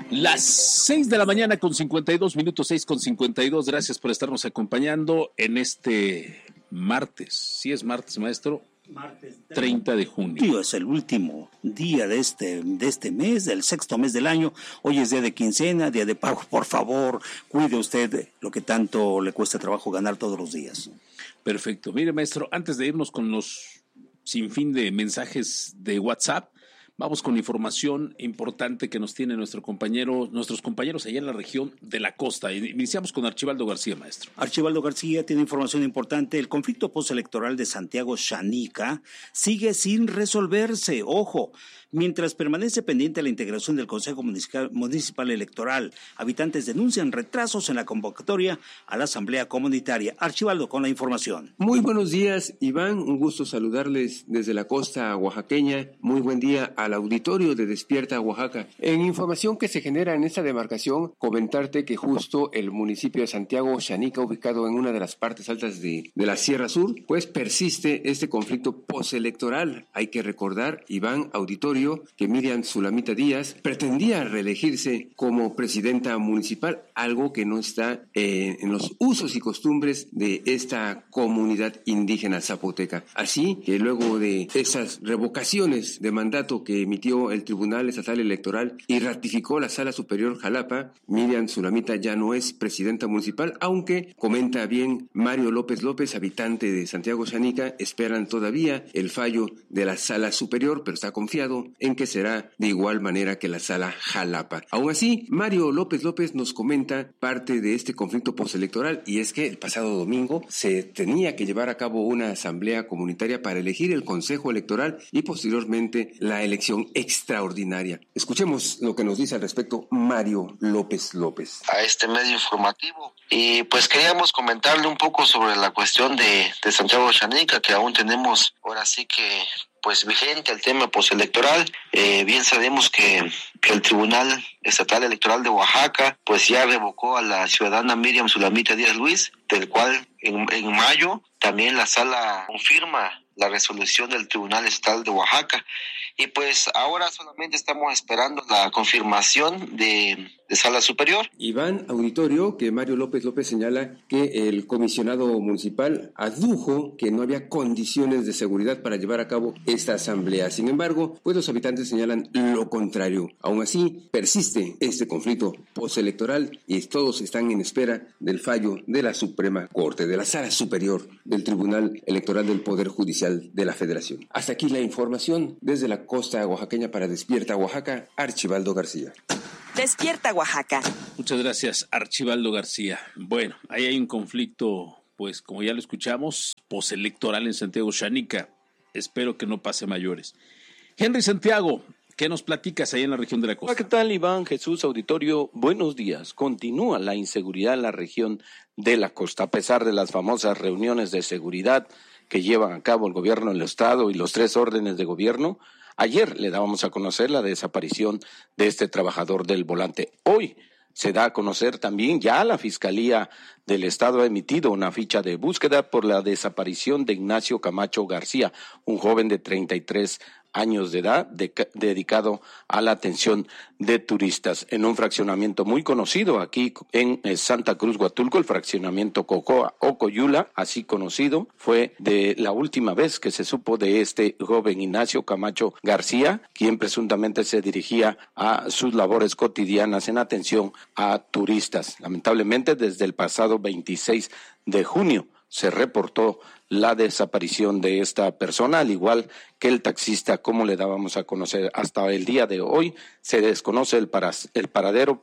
Las 6 de la mañana con 52 minutos, 6:52. Gracias por estarnos acompañando en este martes. ¿Sí es martes, maestro? Martes 30 de junio. Es el último día de este mes, del sexto mes del año. Hoy es día de quincena, día de pago. Por favor, cuide usted lo que tanto le cuesta trabajo ganar todos los días. Perfecto. Mire, maestro, antes de irnos con los sinfín de mensajes de WhatsApp, vamos con información importante que nos tiene nuestros compañeros allá en la región de la costa. Iniciamos con Archibaldo García, maestro. Archibaldo García tiene información importante. El conflicto postelectoral de Santiago Xanica sigue sin resolverse. Ojo, mientras permanece pendiente la integración del Consejo Municipal Electoral, habitantes denuncian retrasos en la convocatoria a la Asamblea Comunitaria. Archibaldo con la información. Muy buenos días, Iván. Un gusto saludarles desde la costa oaxaqueña. Muy buen día al auditorio de Despierta Oaxaca. En información que se genera en esta demarcación, comentarte que justo el municipio de Santiago Xanica, ubicado en una de las partes altas de la Sierra Sur, pues persiste este conflicto postelectoral. Hay que recordar, Iván, auditorio, que Miriam Sulamita Díaz pretendía reelegirse como presidenta municipal, algo que no está en los usos y costumbres de esta comunidad indígena zapoteca. Así que luego de esas revocaciones de mandato que emitió el Tribunal Estatal Electoral y ratificó la Sala Superior Jalapa, Miriam Sulamita ya no es presidenta municipal, aunque comenta bien Mario López López, habitante de Santiago Xanica, esperan todavía el fallo de la Sala Superior, pero está confiado en que será de igual manera que la Sala Jalapa. Aún así, Mario López López nos comenta parte de este conflicto postelectoral, y es que el pasado domingo se tenía que llevar a cabo una asamblea comunitaria para elegir el Consejo Electoral y posteriormente la elección extraordinaria. Escuchemos lo que nos dice al respecto Mario López López. A este medio informativo. Y pues queríamos comentarle un poco sobre la cuestión de Santiago Xanica, que aún tenemos ahora sí que pues vigente el tema postelectoral. Bien sabemos que el Tribunal Estatal Electoral de Oaxaca pues ya revocó a la ciudadana Miriam Sulamita Díaz Luis, del cual en mayo también la sala confirma la resolución del Tribunal Estatal de Oaxaca. Y pues ahora solamente estamos esperando la confirmación de Sala Superior. Iván, auditorio, que Mario López López señala que el comisionado municipal adujo que no había condiciones de seguridad para llevar a cabo esta asamblea. Sin embargo, pues los habitantes señalan lo contrario. Aún así, persiste este conflicto postelectoral y todos están en espera del fallo de la Suprema Corte, de la Sala Superior del Tribunal Electoral del Poder Judicial de la Federación. Hasta aquí la información desde la costa oaxaqueña para Despierta Oaxaca, Archibaldo García. Despierta Oaxaca. Muchas gracias, Archibaldo García. Bueno, ahí hay un conflicto, pues como ya lo escuchamos, postelectoral en Santiago Xanica. Espero que no pase mayores. Henry Santiago, ¿qué nos platicas ahí en la región de la costa? Hola, ¿qué tal, Iván? Jesús, auditorio, buenos días. Continúa la inseguridad en la región de la costa, a pesar de las famosas reuniones de seguridad que llevan a cabo el gobierno del estado y los 3 órdenes de gobierno. Ayer le dábamos a conocer la desaparición de este trabajador del volante. Hoy se da a conocer también, ya la Fiscalía del Estado ha emitido una ficha de búsqueda por la desaparición de Ignacio Camacho García, un joven de 33 años de edad dedicado a la atención de turistas en un fraccionamiento muy conocido aquí en Santa Cruz, Huatulco, el fraccionamiento Cocoa o Coyula, así conocido. Fue de la última vez que se supo de este joven Ignacio Camacho García, quien presuntamente se dirigía a sus labores cotidianas en atención a turistas. Lamentablemente, desde el pasado 26 de junio se reportó la desaparición de esta persona, al igual que el taxista, como le dábamos a conocer. Hasta el día de hoy se desconoce el paradero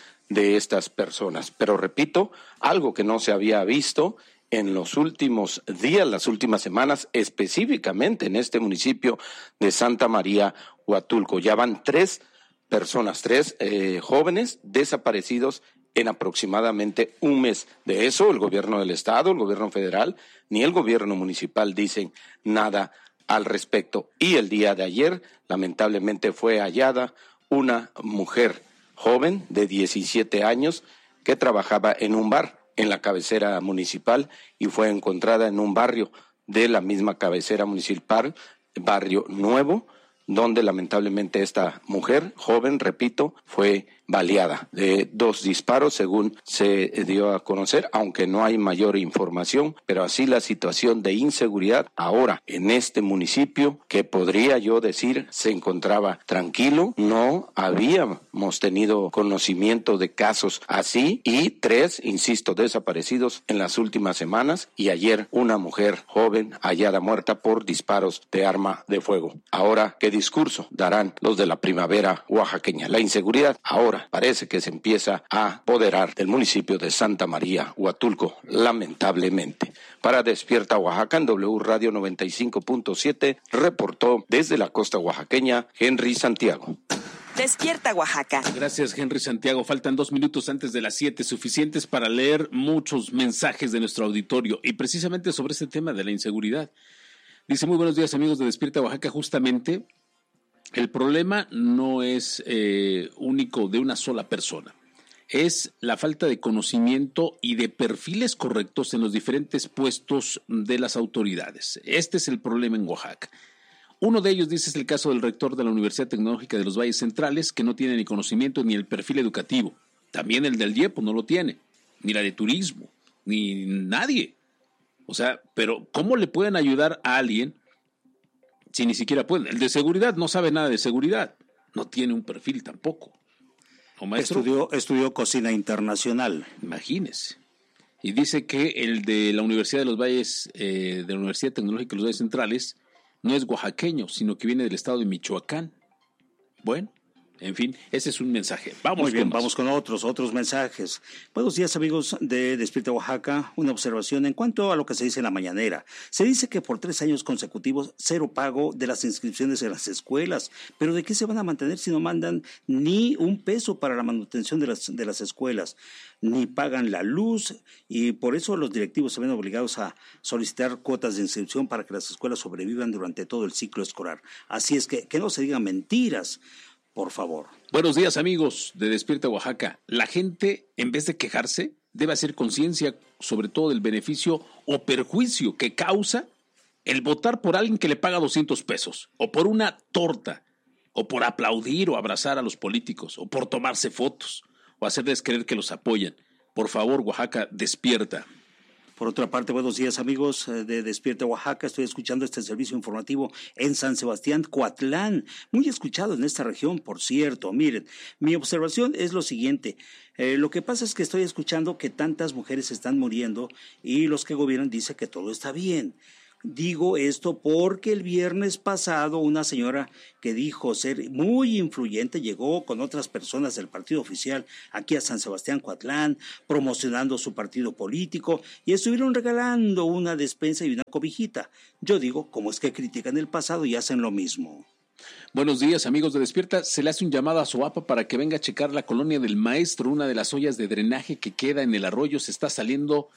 de estas personas. Pero repito, algo que no se había visto en los últimos días, las últimas semanas, específicamente en este municipio de Santa María, Huatulco. Ya van 3 personas, 3 jóvenes desaparecidos en aproximadamente un mes. De eso, el gobierno del estado, el gobierno federal, ni el gobierno municipal dicen nada al respecto. Y el día de ayer, lamentablemente, fue hallada una mujer joven de 17 años que trabajaba en un bar en la cabecera municipal y fue encontrada en un barrio de la misma cabecera municipal, Barrio Nuevo, donde lamentablemente esta mujer joven, repito, fue baleada de 2 disparos, según se dio a conocer, aunque no hay mayor información, pero así la situación de inseguridad ahora en este municipio, que podría yo decir se encontraba tranquilo. No habíamos tenido conocimiento de casos así, y 3, insisto, desaparecidos en las últimas semanas, y ayer una mujer joven hallada muerta por disparos de arma de fuego. Ahora, ¿qué discurso darán los de la primavera oaxaqueña? La inseguridad ahora parece que se empieza a apoderar del municipio de Santa María, Huatulco, lamentablemente. Para Despierta Oaxaca, en W Radio 95.7, reportó desde la costa oaxaqueña Henry Santiago. Despierta Oaxaca. Gracias, Henry Santiago. Faltan 2 minutos antes de las 7, suficientes para leer muchos mensajes de nuestro auditorio, y precisamente sobre este tema de la inseguridad. Dice: muy buenos días, amigos de Despierta Oaxaca. Justamente el problema no es único de una sola persona. Es la falta de conocimiento y de perfiles correctos en los diferentes puestos de las autoridades. Este es el problema en Oaxaca. Uno de ellos, dice, es el caso del rector de la Universidad Tecnológica de los Valles Centrales, que no tiene ni conocimiento ni el perfil educativo. También el del IEPO no lo tiene, ni la de turismo, ni nadie. O sea, pero ¿cómo le pueden ayudar a alguien si ni siquiera pueden? El de seguridad no sabe nada de seguridad, no tiene un perfil tampoco. ¿O, maestro? Estudió cocina internacional. Imagínese. Y dice que el de la Universidad de los Valles, de la Universidad Tecnológica de los Valles Centrales, no es oaxaqueño, sino que viene del estado de Michoacán. Bueno, en fin, ese es un mensaje. Muy bien, vamos con otros mensajes. Buenos días, amigos de Despierta Oaxaca. Una observación en cuanto a lo que se dice en la mañanera. Se dice que por 3 años consecutivos 0 pago de las inscripciones en las escuelas. ¿Pero de qué se van a mantener si no mandan ni un peso para la manutención de las escuelas? Ni pagan la luz, y por eso los directivos se ven obligados a solicitar cuotas de inscripción para que las escuelas sobrevivan durante todo el ciclo escolar. Así es que no se digan mentiras, por favor. Buenos días, amigos de Despierta Oaxaca. La gente, en vez de quejarse, debe hacer conciencia sobre todo del beneficio o perjuicio que causa el votar por alguien que le paga 200 pesos, o por una torta, o por aplaudir o abrazar a los políticos, o por tomarse fotos, o hacerles creer que los apoyan. Por favor, Oaxaca, despierta. Por otra parte, buenos días, amigos de Despierta Oaxaca. Estoy escuchando este servicio informativo en San Sebastián, Coatlán, muy escuchado en esta región, por cierto. Miren, mi observación es lo siguiente. Lo que pasa es que estoy escuchando que tantas mujeres están muriendo y los que gobiernan dicen que todo está bien. Digo esto porque el viernes pasado una señora que dijo ser muy influyente llegó con otras personas del partido oficial aquí a San Sebastián Coatlán, promocionando su partido político, y estuvieron regalando una despensa y una cobijita. Yo digo, ¿cómo es que critican el pasado y hacen lo mismo? Buenos días, amigos de Despierta. Se le hace un llamado a Soapa para que venga a checar la colonia del Maestro. Una de las ollas de drenaje que queda en el arroyo se está saliendo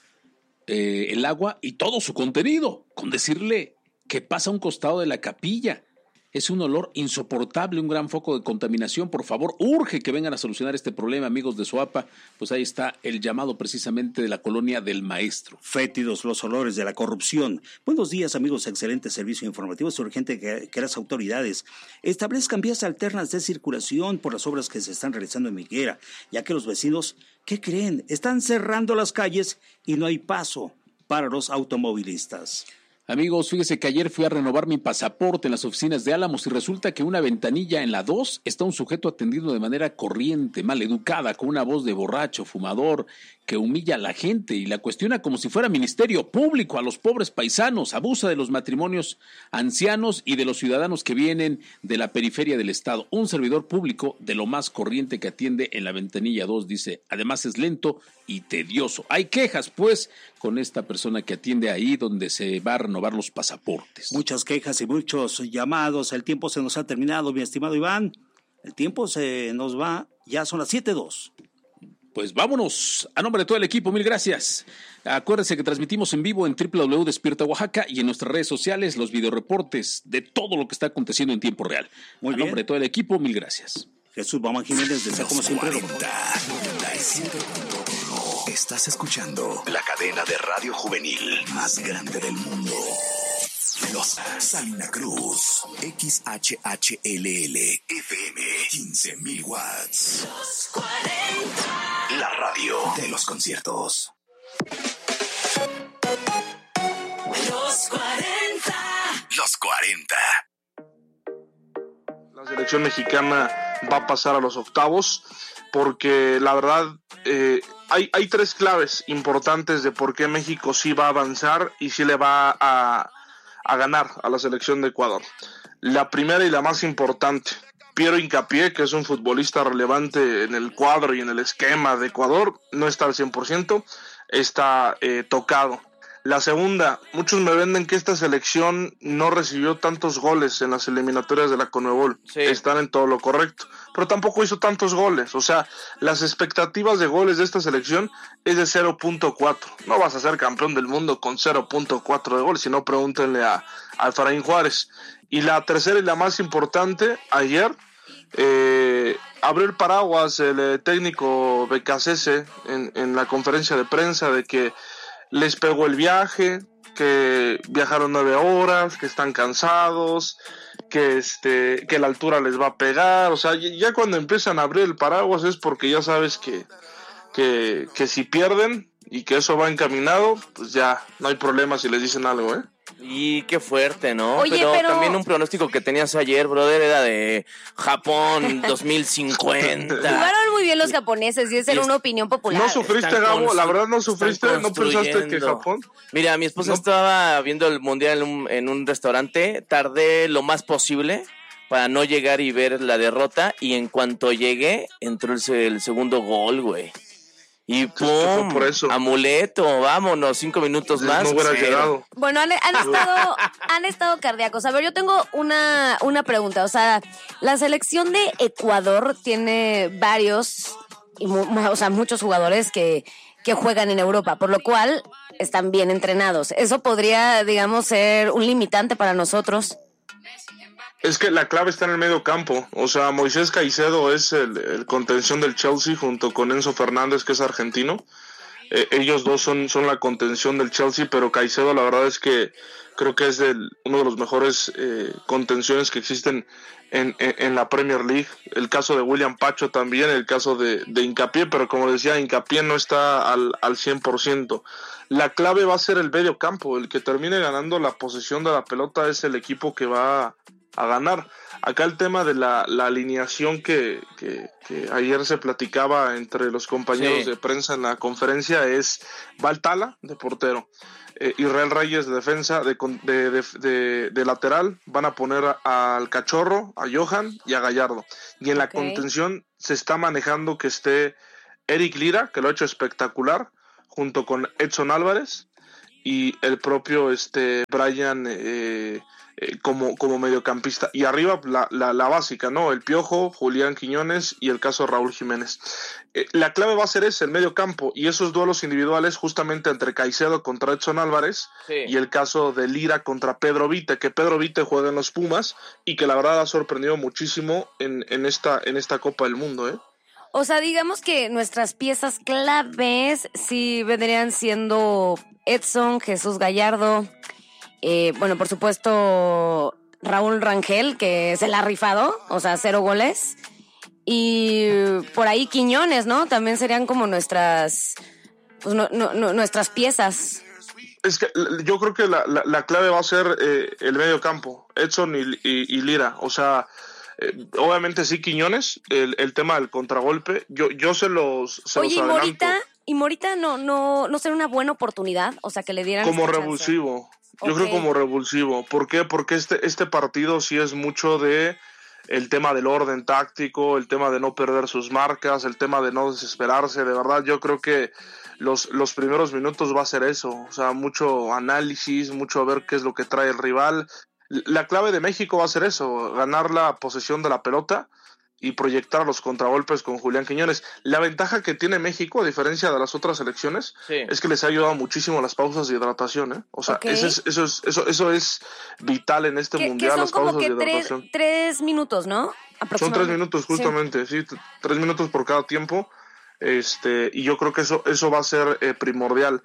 el agua y todo su contenido, con decirle que pasa a un costado de la capilla. Es un olor insoportable, un gran foco de contaminación. Por favor, urge que vengan a solucionar este problema, amigos de Soapa. Pues ahí está el llamado precisamente de la colonia del Maestro. Fétidos los olores de la corrupción. Buenos días, amigos, excelente servicio informativo. Es urgente que las autoridades establezcan vías alternas de circulación por las obras que se están realizando en Miguera, ya que los vecinos, ¿qué creen? Están cerrando las calles y no hay paso para los automovilistas. Amigos, fíjese que ayer fui a renovar mi pasaporte en las oficinas de Álamos y resulta que una ventanilla en la 2 está un sujeto atendido de manera corriente, maleducada, con una voz de borracho, fumador, que humilla a la gente y la cuestiona como si fuera ministerio público a los pobres paisanos, abusa de los matrimonios ancianos y de los ciudadanos que vienen de la periferia del estado. Un servidor público de lo más corriente que atiende en la ventanilla 2, dice, además es lento y tedioso. Hay quejas, pues, con esta persona que atiende ahí donde se va a renovar los pasaportes. Muchas quejas y muchos llamados. El tiempo se nos ha terminado, mi estimado Iván. El tiempo se nos va, ya son las 7:02. Pues vámonos, a nombre de todo el equipo, mil gracias. Acuérdense que transmitimos en vivo en www.despierta Oaxaca y en nuestras redes sociales los videoreportes de todo lo que está aconteciendo en tiempo real. Muy bien. A nombre de todo el equipo, mil gracias. Jesús Bamán Jiménez, desea como siempre. 97.1. Estás escuchando la cadena de radio juvenil más grande del mundo. Los Salina Cruz, XHHLL FM. 15,000 watts. Los 40. La radio de los conciertos. Los 40. Los 40. La selección mexicana va a pasar a los octavos porque la verdad hay tres claves importantes de por qué México sí va a avanzar y sí le va a ganar a la selección de Ecuador. La primera y la más importante, Piero Hincapié, que es un futbolista relevante en el cuadro y en el esquema de Ecuador, no está al 100%, está tocado. La segunda, muchos me venden que esta selección no recibió tantos goles en las eliminatorias de la Conmebol. Sí. Están en todo lo correcto, pero tampoco hizo tantos goles. O sea, las expectativas de goles de esta selección es de 0.4. No vas a ser campeón del mundo con 0.4 de goles, si no pregúntenle a Efraín Juárez. Y la tercera y la más importante, ayer abrió el paraguas el técnico Becasese en la conferencia de prensa de que les pegó el viaje, que viajaron 9 horas, que están cansados, que la altura les va a pegar. O sea, ya cuando empiezan a abrir el paraguas es porque ya sabes que si pierden y que eso va encaminado, pues ya no hay problema si les dicen algo, ¿eh? Y qué fuerte, ¿no? Oye, pero también un pronóstico que tenías ayer, brother, era de Japón 2050. Jugaron muy bien los japoneses y esa era una opinión popular. ¿No sufriste, Gabo? La verdad no sufriste, ¿no pensaste que Japón? Mira, mi esposa estaba viendo el mundial en un restaurante, tardé lo más posible para no llegar y ver la derrota, y en cuanto llegué, entró el segundo gol, güey. Y ¡pum! Por eso. Amuleto, vámonos, 5 minutos más. No hubiera llegado. Bueno, han estado cardíacos. A ver, yo tengo una pregunta. O sea, la selección de Ecuador tiene varios, muchos jugadores que juegan en Europa, por lo cual están bien entrenados. ¿Eso podría, digamos, ser un limitante para nosotros? Es que la clave está en el medio campo. O sea, Moisés Caicedo es el contención del Chelsea junto con Enzo Fernández, que es argentino. Ellos dos son la contención del Chelsea, pero Caicedo la verdad es que creo que es uno de los mejores contenciones que existen en la Premier League. El caso de William Pacho también, el caso de Hincapié, pero como decía, Hincapié no está al 100%. La clave va a ser el medio campo. El que termine ganando la posesión de la pelota es el equipo que va a ganar. Acá el tema de la alineación que ayer se platicaba entre los compañeros de prensa en la conferencia es Baltala de portero, Israel Reyes de defensa, de lateral van a poner al Cachorro, a Johan y a Gallardo, y en la contención se está manejando que esté Eric Lira, que lo ha hecho espectacular, junto con Edson Álvarez y el propio Brian como mediocampista, y arriba la básica, ¿no? El Piojo, Julián Quiñones y el caso Raúl Jiménez. La clave va a ser el medio campo y esos duelos individuales justamente entre Caicedo contra Edson Álvarez y el caso de Lira contra Pedro Vite, que Pedro Vite juega en los Pumas y que la verdad ha sorprendido muchísimo en esta Copa del Mundo, ¿eh? O sea, digamos que nuestras piezas claves sí vendrían siendo Edson, Jesús Gallardo, por supuesto Raúl Rangel, que se la ha rifado, o sea, 0 goles, y por ahí Quiñones, ¿no? También serían como nuestras nuestras piezas. Es que yo creo que la clave va a ser el medio campo, Edson y Lira. O sea, obviamente sí Quiñones, el tema del contragolpe, yo se los adelanto. ¿Y Morita no será una buena oportunidad? O sea, que le dieran como revulsivo. Yo creo como revulsivo. ¿Por qué? Porque este partido sí es mucho de el tema del orden táctico, el tema de no perder sus marcas, el tema de no desesperarse. De verdad, yo creo que los primeros minutos va a ser eso. O sea, mucho análisis, mucho ver qué es lo que trae el rival. La clave de México va a ser eso, ganar la posesión de la pelota y proyectar los contragolpes con Julián Quiñones. La ventaja que tiene México, a diferencia de las otras selecciones, es que les ha ayudado muchísimo las pausas de hidratación, ¿eh? O sea, eso es vital en este mundial, las pausas de hidratación. 3 minutos, ¿no? Son 3 minutos justamente, sí, 3 minutos por cada tiempo. Y yo creo que eso va a ser primordial.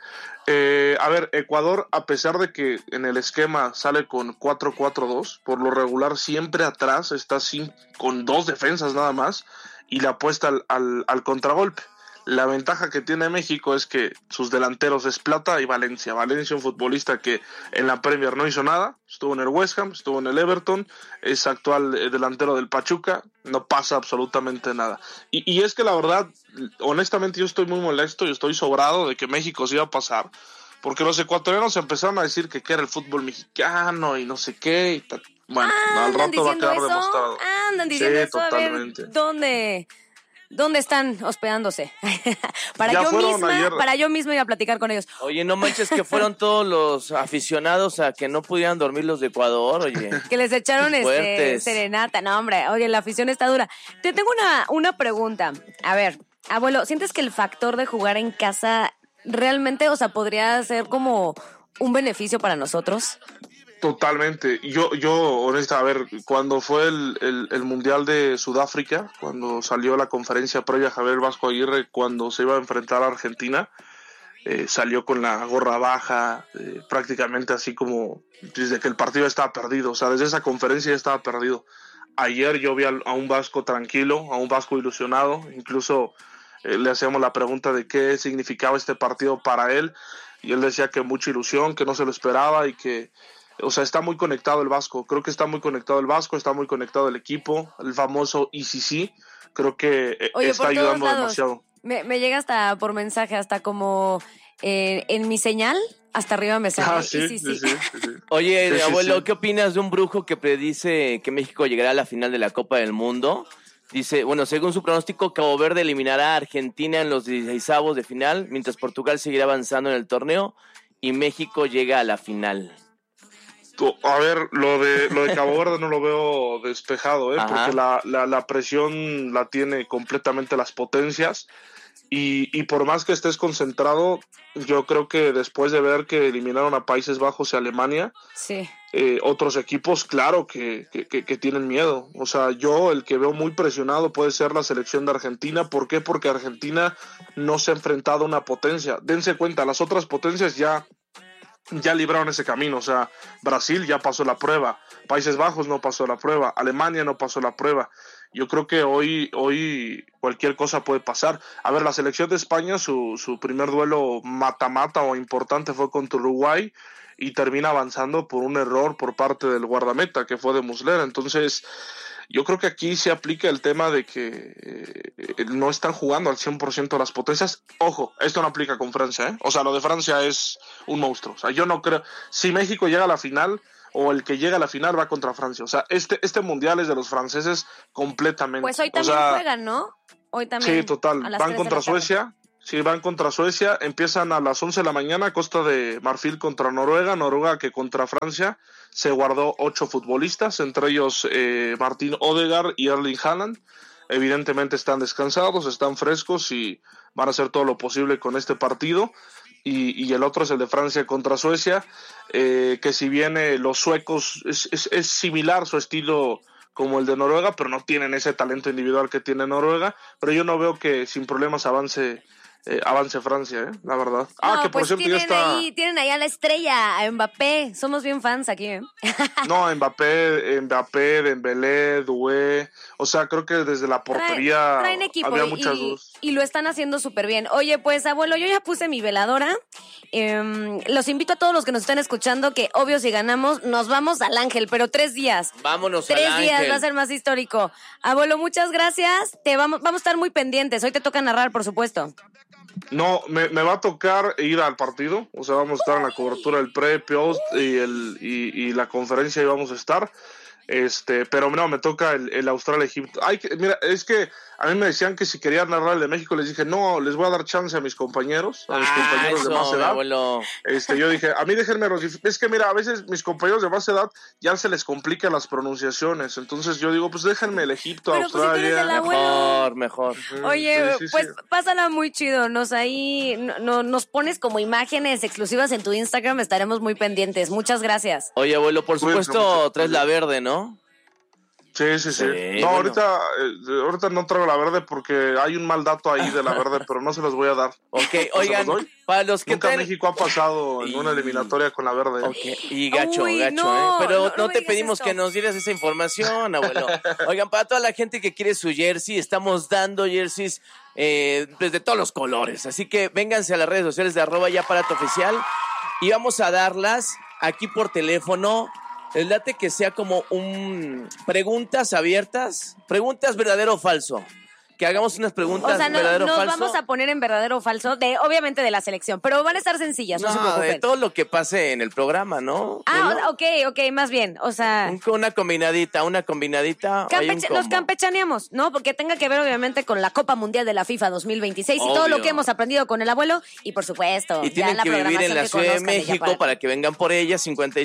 A ver, Ecuador, a pesar de que en el esquema sale con 4-4-2, por lo regular siempre atrás está con 2 defensas nada más y le apuesta al contragolpe. La ventaja que tiene México es que sus delanteros es Plata y Valencia. Valencia, un futbolista que en la Premier no hizo nada, estuvo en el West Ham, estuvo en el Everton, es actual delantero del Pachuca, no pasa absolutamente nada. Y es que la verdad, honestamente yo estoy muy molesto y estoy sobrado de que México se iba a pasar, porque los ecuatorianos empezaron a decir que era el fútbol mexicano y no sé qué. Y bueno, al rato va a quedar demostrado. Andan diciendo eso, totalmente. A ver, ¿Dónde están hospedándose? para yo misma ir a platicar con ellos. Oye, no manches que fueron todos los aficionados a que no pudieran dormir los de Ecuador, oye. Que les echaron serenata. No, hombre, oye, la afición está dura. Te tengo una pregunta. A ver, abuelo, ¿sientes que el factor de jugar en casa realmente, o sea, podría ser como un beneficio para nosotros? Totalmente. Yo honesta, a ver, cuando fue el Mundial de Sudáfrica, cuando salió la conferencia previa a Javier Vasco Aguirre, cuando se iba a enfrentar a Argentina, salió con la gorra baja, prácticamente así como desde que el partido estaba perdido, o sea, desde esa conferencia ya estaba perdido. Ayer yo vi a un Vasco tranquilo, a un Vasco ilusionado, incluso le hacíamos la pregunta de qué significaba este partido para él, y él decía que mucha ilusión, que no se lo esperaba y que... O sea, está muy conectado el Vasco. Creo que está muy conectado el Vasco, está muy conectado el equipo. El famoso ECC, creo que está ayudando demasiado. Me llega hasta por mensaje, hasta como en mi señal, hasta arriba me sale. Sí. Oye, abuelo, ¿qué opinas de un brujo que predice que México llegará a la final de la Copa del Mundo? Dice, bueno, según su pronóstico, Cabo Verde eliminará a Argentina en los 16avos de final, mientras Portugal seguirá avanzando en el torneo y México llega a la final. A ver, lo de Cabo Verde no lo veo despejado, porque la presión la tiene completamente las potencias y por más que estés concentrado, yo creo que después de ver que eliminaron a Países Bajos y Alemania, sí. Otros equipos, claro que tienen miedo. O sea, yo el que veo muy presionado puede ser la selección de Argentina. ¿Por qué? Porque Argentina no se ha enfrentado a una potencia. Dense cuenta, las otras potencias ya libraron ese camino. O sea, Brasil ya pasó la prueba, Países Bajos no pasó la prueba, Alemania no pasó la prueba. Yo creo que hoy cualquier cosa puede pasar. A ver, la selección de España, su primer duelo mata-mata o importante fue contra Uruguay y termina avanzando por un error por parte del guardameta, que fue de Muslera. Entonces, yo creo que aquí se aplica el tema de que no están jugando al 100% las potencias. Ojo, esto no aplica con Francia, ¿eh? O sea, lo de Francia es un monstruo. O sea, yo no creo... Si México llega a la final, o el que llega a la final va contra Francia. O sea, este mundial es de los franceses completamente. Pues hoy también juegan, ¿no? Hoy también. Sí, total. Van contra Suecia. Sí, van contra Suecia. Empiezan a las 11 de la mañana. Costa de Marfil contra Noruega. Noruega que contra Francia se guardó 8 futbolistas, entre ellos Martín Odegaard y Erling Haaland. Evidentemente están descansados, están frescos y van a hacer todo lo posible con este partido. Y el otro es el de Francia contra Suecia, que si bien los suecos es similar su estilo como el de Noruega, pero no tienen ese talento individual que tiene Noruega, pero yo no veo que sin problemas avance Francia, la verdad. No, que por pues cierto tienen ya está... tienen ahí a la estrella, a Mbappé. Somos bien fans aquí, ¿eh? No, Mbappé, Dembélé, Doué. O sea, creo que desde la portería traen equipo había muchas dudas. Y lo están haciendo súper bien. Oye, pues, abuelo, yo ya puse mi veladora. Los invito a todos los que nos están escuchando que, obvio, si ganamos, nos vamos al Ángel, pero 3 días. Vámonos al 3 Ángel. días va a ser más histórico. Abuelo, muchas gracias. Vamos a estar muy pendientes. Hoy te toca narrar, por supuesto. No, me va a tocar ir al partido, o sea, vamos a estar en la cobertura del pre, post y la conferencia y vamos a estar, pero no, me toca el Australia-Egipto. Mira, es que a mí me decían que si quería narrar el de México, les dije, no, les voy a dar chance a mis compañeros, de más edad. Abuelo. Yo dije, a mí déjenme, es que mira, a veces mis compañeros de más edad ya se les complican las pronunciaciones, entonces yo digo, pues déjenme el Egipto, pero Australia. Pues si tú eres el abuelo. Mejor. Oye, sí, pues pásala muy chido, nos pones como imágenes exclusivas en tu Instagram, estaremos muy pendientes. Muchas gracias. Oye, abuelo, por supuesto traes la verde, ¿no? Sí. No, bueno. ahorita no traigo la verde porque hay un mal dato ahí de la verde, pero no se los voy a dar. Ok, oigan, para los que Nunca México ha pasado en una eliminatoria con la verde. Okay. Y gacho, Uy, gacho, no, Pero no me te digas pedimos esto. que nos dieras esa información, abuelo. Oigan, para toda la gente que quiere su jersey, estamos dando jerseys pues de todos los colores. Así que vénganse a las redes sociales de @yaparateoficial y vamos a darlas aquí por teléfono. Les late que sea como preguntas abiertas, preguntas verdadero o falso. Que hagamos unas preguntas O sea, verdadero o nos falso. vamos a poner en verdadero o falso, obviamente de la selección, pero van a estar sencillas, no se de preocupen. todo lo que pase en el programa, ¿no? Ok, más bien, o sea... Una combinadita. Hay un Nos combo. campechaneamos, ¿no? Porque tenga que ver obviamente con la Copa Mundial de la FIFA 2026 y todo lo Obvio. que hemos aprendido con el abuelo y por supuesto, Y ya tienen la que vivir en programación la que Ciudad de conozcan México Yapara. para que vengan por ella,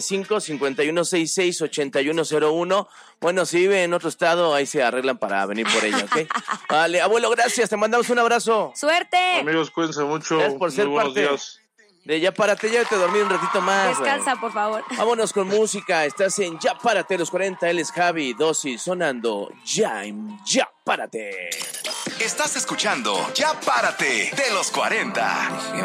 55-5166-8101. Bueno, si vive en otro estado, ahí se arreglan para venir por ella, ¿ok? Vale, abuelo, gracias, te mandamos un abrazo. ¡Suerte! Amigos, cuídense mucho. Gracias por ser Muy buenos parte días. de Ya Párate, ya te dormí un ratito más. Descansa, güey. por favor. Vámonos con música, estás en Ya Párate, los 40, él es Javi, Dosis, sonando Ya Párate. Estás escuchando Ya Párate de los 40.